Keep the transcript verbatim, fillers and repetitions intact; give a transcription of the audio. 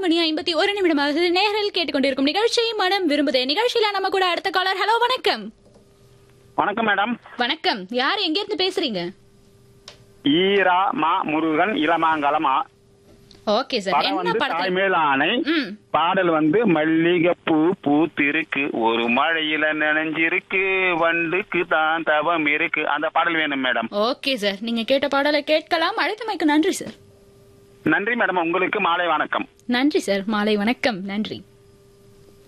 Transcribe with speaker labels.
Speaker 1: மணி ஐம்பத்தி ஒரு நிமிடமாக நேரில் கேட்டுக்கொண்டிருக்கும் நிகழ்ச்சி மனம் விரும்புதே. நிகழ்ச்சியில நம்ம கூட அடுத்த காலர். ஹலோ, வணக்கம்.
Speaker 2: வணக்கம் மேடம்.
Speaker 1: வணக்கம். யார் எங்க இருந்து பேசுறீங்க?
Speaker 2: ஈரா மா முருகன் இளமாங்கலமா.
Speaker 1: Okay sir.
Speaker 2: படம்
Speaker 1: என்ன
Speaker 2: வந்து
Speaker 1: படத்துல?
Speaker 2: தாய்மேல் ஆணை.
Speaker 1: ம்.
Speaker 2: பாடல் வந்து மல்லிகைப்பூ பூத்திருக்கு, ஒரு மழையில நனைஞ்சிருக்கு, வண்டுக்கு தான் தவம் இருக்கு. அந்த பாடல் வேணும் மேடம்.
Speaker 1: Okay sir. நீங்க கேட்ட பாடலை கேட்கலாம். அழைத்தமைக்கு நன்றி சார்.
Speaker 2: நன்றி மேடம். உங்களுக்கு மாலை வணக்கம்.
Speaker 1: நன்றி சார். மாலை வணக்கம். நன்றி.